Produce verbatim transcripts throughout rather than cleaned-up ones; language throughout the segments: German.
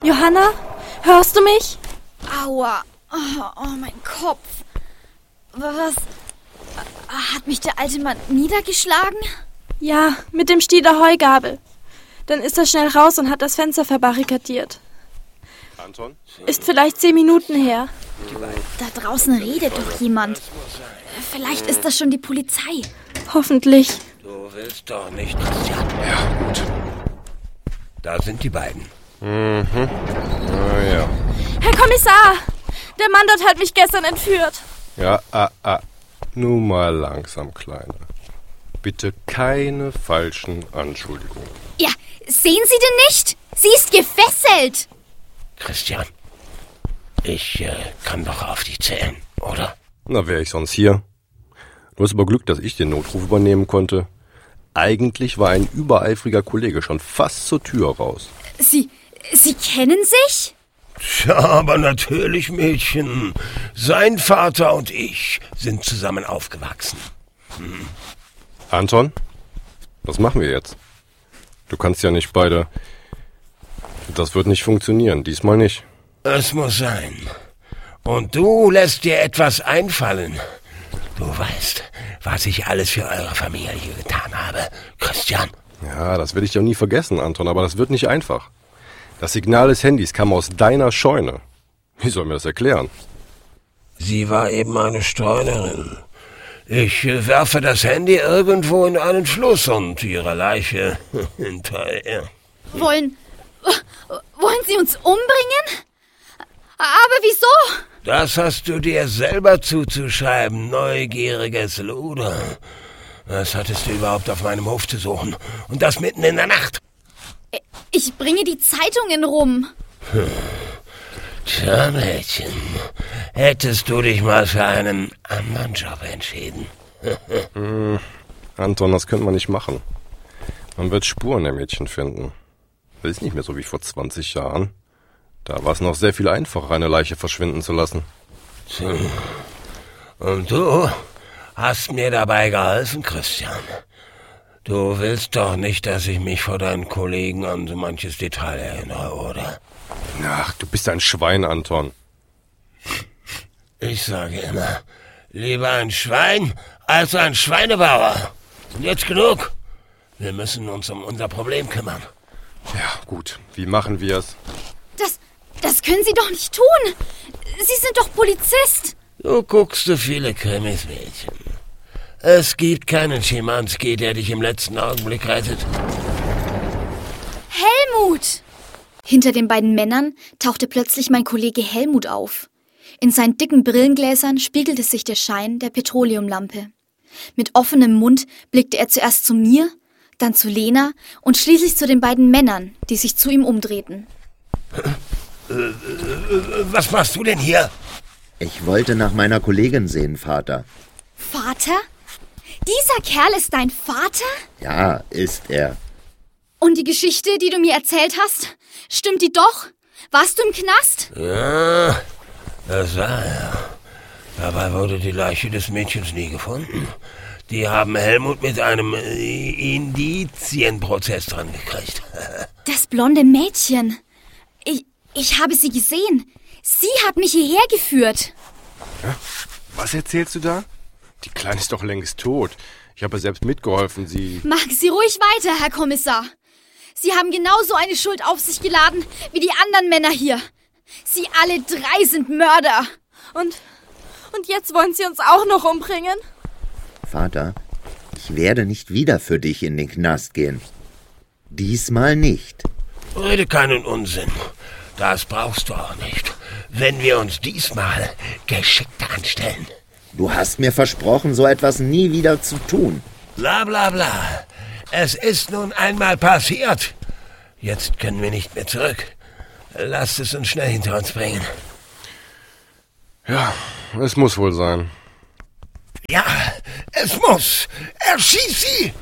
Johanna, hörst du mich? Aua, oh, oh mein Kopf. Was? Hat mich der alte Mann niedergeschlagen? Ja, mit dem Stiel der Heugabel. Dann ist er schnell raus und hat das Fenster verbarrikadiert. Anton? Ist vielleicht zehn Minuten her. Da draußen redet doch jemand. Vielleicht ist das schon die Polizei. Hoffentlich. Du willst doch nicht, Christian. Ja, gut. Da sind die beiden. Mhm. Na ja. Herr Kommissar, der Mann dort hat mich gestern entführt. Ja, ah, ah. Nun mal langsam, Kleine. Bitte keine falschen Anschuldigungen. Ja, sehen Sie denn nicht? Sie ist gefesselt. Christian, ich äh, kann doch auf dich zählen, oder? Na, wäre ich sonst hier. Du hast aber Glück, dass ich den Notruf übernehmen konnte. Eigentlich war ein übereifriger Kollege schon fast zur Tür raus. Sie, Sie kennen sich? Ja, aber natürlich, Mädchen. Sein Vater und ich sind zusammen aufgewachsen. Hm. Anton, was machen wir jetzt? Du kannst ja nicht beide... Das wird nicht funktionieren, diesmal nicht. Es muss sein. Und du lässt dir etwas einfallen. Du weißt, was ich alles für eure Familie getan habe, Christian. Ja, das werde ich ja nie vergessen, Anton, aber das wird nicht einfach. Das Signal des Handys kam aus deiner Scheune. Wie soll mir das erklären? Sie war eben eine Streunerin. Ich äh, werfe das Handy irgendwo in einen Fluss und ihre Leiche hinterher. Wollen... Wollen Sie uns umbringen? Aber wieso? Das hast du dir selber zuzuschreiben, neugieriges Luder. Was hattest du überhaupt auf meinem Hof zu suchen? Und das mitten in der Nacht? Ich bringe die Zeitungen rum. Hm. Tja, Mädchen, hättest du dich mal für einen anderen Job entschieden? hm, Anton, das könnte man nicht machen. Man wird Spuren der Mädchen finden. Das ist nicht mehr so wie vor zwanzig Jahren. Da war es noch sehr viel einfacher, eine Leiche verschwinden zu lassen. Hm. Und du hast mir dabei geholfen, Christian. Du willst doch nicht, dass ich mich vor deinen Kollegen an so manches Detail erinnere, oder? Ach, du bist ein Schwein, Anton. Ich sage immer, lieber ein Schwein als ein Schweinebauer. Und jetzt genug. Wir müssen uns um unser Problem kümmern. Ja, gut. Wie machen wir es? Das, das können Sie doch nicht tun. Sie sind doch Polizist. Du guckst so viele Krimis, Mädchen. Es gibt keinen Schimanski, der dich im letzten Augenblick rettet. Helmut! Hinter den beiden Männern tauchte plötzlich mein Kollege Helmut auf. In seinen dicken Brillengläsern spiegelte sich der Schein der Petroleumlampe. Mit offenem Mund blickte er zuerst zu mir, dann zu Lena und schließlich zu den beiden Männern, die sich zu ihm umdrehten. Was machst du denn hier? Ich wollte nach meiner Kollegin sehen, Vater. Vater? Dieser Kerl ist dein Vater? Ja, ist er. Und die Geschichte, die du mir erzählt hast, stimmt die doch? Warst du im Knast? Ja, das war er. Dabei wurde die Leiche des Mädchens nie gefunden. Die haben Helmut mit einem Indizienprozess dran gekriegt. Das blonde Mädchen. Ich, ich habe sie gesehen. Sie hat mich hierher geführt. Was erzählst du da? Die Kleine ist doch längst tot. Ich habe selbst mitgeholfen, sie... Machen Sie ruhig weiter, Herr Kommissar. Sie haben genauso eine Schuld auf sich geladen wie die anderen Männer hier. Sie alle drei sind Mörder. Und, und jetzt wollen Sie uns auch noch umbringen? Vater, ich werde nicht wieder für dich in den Knast gehen. Diesmal nicht. Rede keinen Unsinn. Das brauchst du auch nicht. Wenn wir uns diesmal geschickt anstellen. Du hast mir versprochen, so etwas nie wieder zu tun. Bla bla bla. Es ist nun einmal passiert. Jetzt können wir nicht mehr zurück. Lasst es uns schnell hinter uns bringen. Ja, es muss wohl sein. Ja, es muss. Erschieß sie!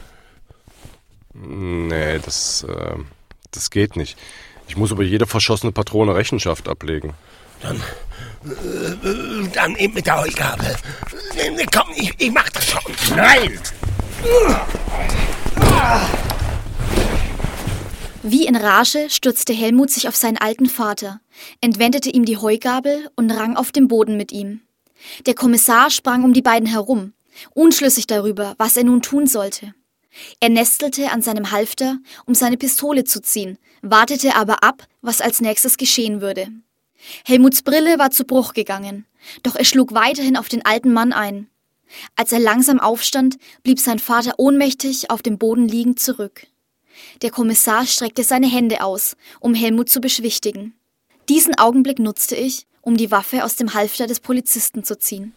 Nee, das, äh, das geht nicht. Ich muss über jede verschossene Patrone Rechenschaft ablegen. Dann, äh, dann eben mit der Heugabel. Komm, ich, ich mach das schon. Nein! Wie in Rage stürzte Helmut sich auf seinen alten Vater, entwendete ihm die Heugabel und rang auf dem Boden mit ihm. Der Kommissar sprang um die beiden herum, unschlüssig darüber, was er nun tun sollte. Er nestelte an seinem Halfter, um seine Pistole zu ziehen, wartete aber ab, was als nächstes geschehen würde. Helmuts Brille war zu Bruch gegangen, doch er schlug weiterhin auf den alten Mann ein. Als er langsam aufstand, blieb sein Vater ohnmächtig auf dem Boden liegend zurück. Der Kommissar streckte seine Hände aus, um Helmut zu beschwichtigen. Diesen Augenblick nutzte ich, um die Waffe aus dem Halfter des Polizisten zu ziehen.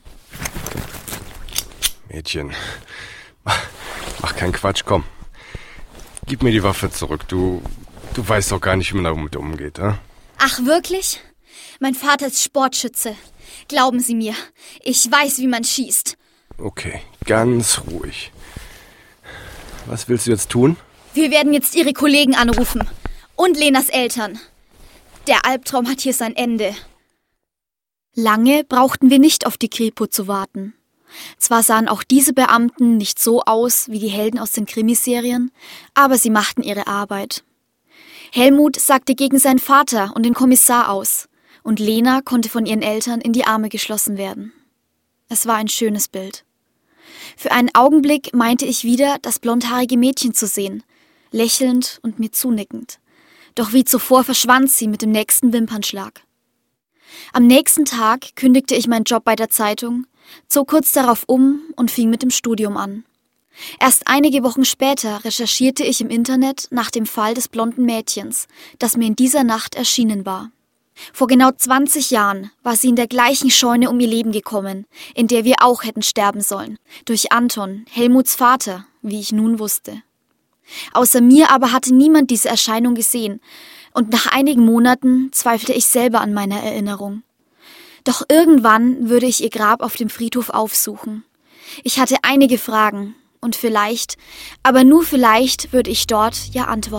Mädchen, mach keinen Quatsch, komm. Gib mir die Waffe zurück, du, du weißt doch gar nicht, wie man damit umgeht, ja? Ach, wirklich? Mein Vater ist Sportschütze. Glauben Sie mir, ich weiß, wie man schießt. Okay, ganz ruhig. Was willst du jetzt tun? Wir werden jetzt Ihre Kollegen anrufen. Und Lenas Eltern. Der Albtraum hat hier sein Ende. Lange brauchten wir nicht auf die Kripo zu warten. Zwar sahen auch diese Beamten nicht so aus wie die Helden aus den Krimiserien, aber sie machten ihre Arbeit. Helmut sagte gegen seinen Vater und den Kommissar aus, und Lena konnte von ihren Eltern in die Arme geschlossen werden. Es war ein schönes Bild. Für einen Augenblick meinte ich wieder, das blondhaarige Mädchen zu sehen, lächelnd und mir zunickend. Doch wie zuvor verschwand sie mit dem nächsten Wimpernschlag. Am nächsten Tag kündigte ich meinen Job bei der Zeitung, zog kurz darauf um und fing mit dem Studium an. Erst einige Wochen später recherchierte ich im Internet nach dem Fall des blonden Mädchens, das mir in dieser Nacht erschienen war. Vor genau zwanzig Jahren war sie in der gleichen Scheune um ihr Leben gekommen, in der wir auch hätten sterben sollen. Durch Anton, Helmuts Vater, wie ich nun wusste. Außer mir aber hatte niemand diese Erscheinung gesehen, und nach einigen Monaten zweifelte ich selber an meiner Erinnerung. Doch irgendwann würde ich ihr Grab auf dem Friedhof aufsuchen. Ich hatte einige Fragen, und vielleicht, aber nur vielleicht, würde ich dort ja antworten.